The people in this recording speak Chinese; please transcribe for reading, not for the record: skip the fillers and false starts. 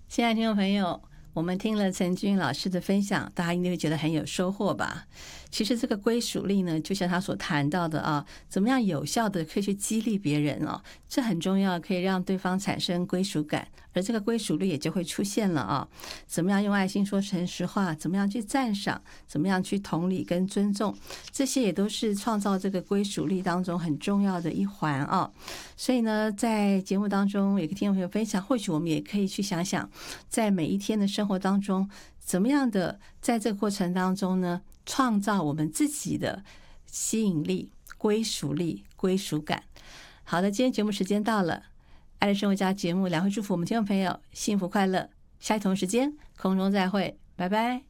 亲爱的听众朋友，我们听了陈君老师的分享，大家一定会觉得很有收获吧？其实这个归属力呢，就像他所谈到的啊，怎么样有效的可以去激励别人哦，这很重要，可以让对方产生归属感，而这个归属力也就会出现了啊。怎么样用爱心说诚实话？怎么样去赞赏？怎么样去同理跟尊重？这些也都是创造这个归属力当中很重要的一环啊。所以呢，在节目当中，也跟听众朋友分享，或许我们也可以去想想，在每一天的生活当中，怎么样的在这个过程当中呢，创造我们自己的吸引力、归属力、归属感。好的，今天节目时间到了，爱的生活家节目两会祝福我们听众朋友幸福快乐，下一同时间空中再会，拜拜。